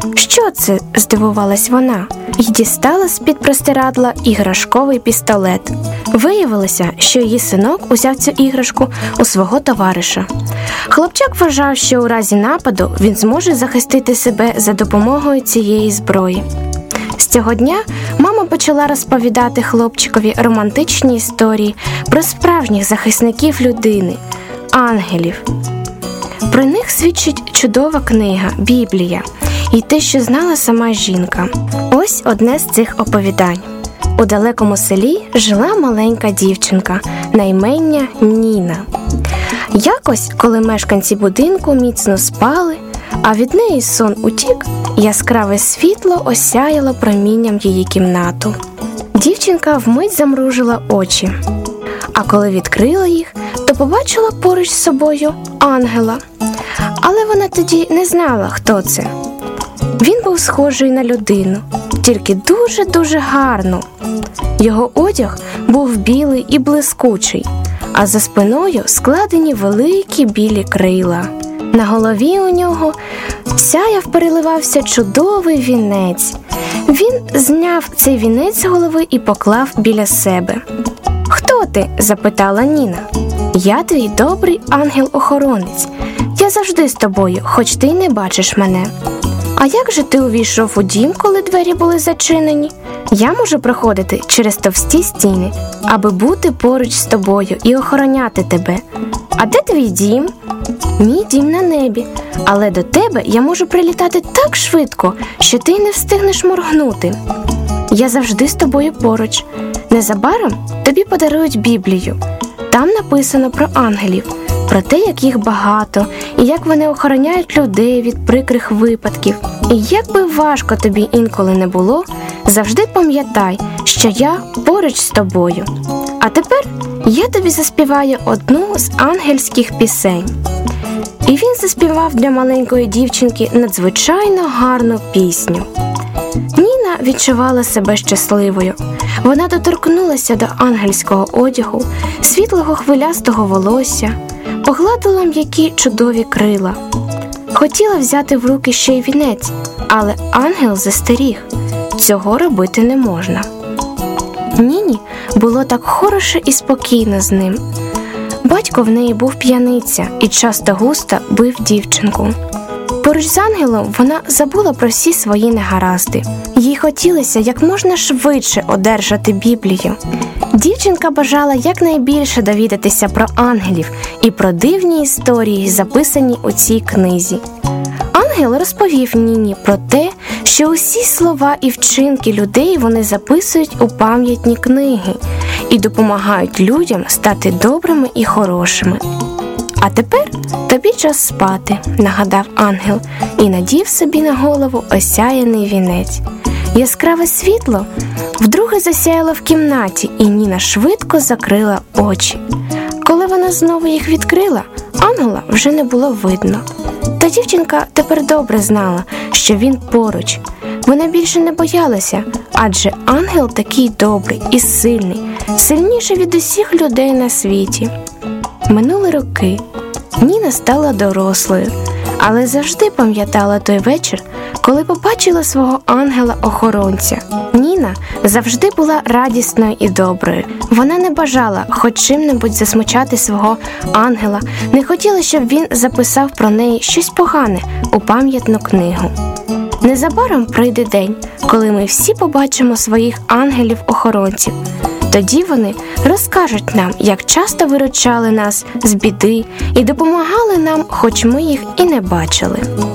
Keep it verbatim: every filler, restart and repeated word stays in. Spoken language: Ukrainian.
«Що це?» – здивувалась вона і дістала з-під простирадла іграшковий пістолет. Виявилося, що її синок узяв цю іграшку у свого товариша. Хлопчак вважав, що у разі нападу він зможе захистити себе за допомогою цієї зброї. З цього дня мама почала розповідати хлопчикові романтичні історії про справжніх захисників людини – ангелів. Про них свідчить чудова книга – Біблія і те, що знала сама жінка. Ось одне з цих оповідань. У далекому селі жила маленька дівчинка на ім'я Ніна. Якось, коли мешканці будинку міцно спали, а від неї сон утік, яскраве світло осяяло промінням її кімнату. Дівчинка вмить замружила очі, а коли відкрила їх, то побачила поруч з собою ангела. Але вона тоді не знала, хто це. Він був схожий на людину, тільки дуже-дуже гарну. Його одяг був білий і блискучий, а за спиною складені великі білі крила. На голові у нього сяяв переливався чудовий вінець. Він зняв цей вінець з голови і поклав біля себе. «Хто ти?» – запитала Ніна. «Я твій добрий ангел-охоронець. Я завжди з тобою, хоч ти й не бачиш мене». «А як же ти увійшов у дім, коли двері були зачинені? Я можу проходити через товсті стіни, аби бути поруч з тобою і охороняти тебе. А де твій дім?» «Мій дім на небі, але до тебе я можу прилітати так швидко, що ти й не встигнеш моргнути. Я завжди з тобою поруч. Незабаром тобі подарують Біблію. Там написано про ангелів, про те, як їх багато, і як вони охороняють людей від прикрих випадків. І як би важко тобі інколи не було, завжди пам'ятай, що я поруч з тобою. А тепер я тобі заспіваю одну з ангельських пісень». І він заспівав для маленької дівчинки надзвичайно гарну пісню. Ніна відчувала себе щасливою. Вона доторкнулася до ангельського одягу, світлого хвилястого волосся, погладила м'які чудові крила. Хотіла взяти в руки ще й вінець, але ангел застеріг – цього робити не можна. Ніні було так хороше і спокійно з ним. Батько в неї був п'яниця і часто-густо бив дівчинку. Поруч з ангелом вона забула про всі свої негаразди. Їй хотілося як можна швидше одержати Біблію. Дівчинка бажала якнайбільше довідатися про ангелів і про дивні історії, записані у цій книзі. Ангел розповів Ніні про те, що усі слова і вчинки людей вони записують у пам'ятні книги і допомагають людям стати добрими і хорошими. «А тепер тобі час спати», – нагадав ангел і надів собі на голову осяяний вінець. Яскраве світло вдруге засяяло в кімнаті, і Ніна швидко закрила очі. Коли вона знову їх відкрила, ангела вже не було видно. Та дівчинка тепер добре знала, що він поруч. Вона більше не боялася, адже ангел такий добрий і сильний, сильніший від усіх людей на світі. Минули роки. Ніна стала дорослою, але завжди пам'ятала той вечір, коли побачила свого ангела-охоронця. Ніна завжди була радісною і доброю. Вона не бажала хоч чим-небудь засмучати свого ангела, не хотіла, щоб він записав про неї щось погане у пам'ятну книгу. Незабаром прийде день, коли ми всі побачимо своїх ангелів-охоронців. Тоді вони розкажуть нам, як часто виручали нас з біди і допомагали нам, хоч ми їх і не бачили.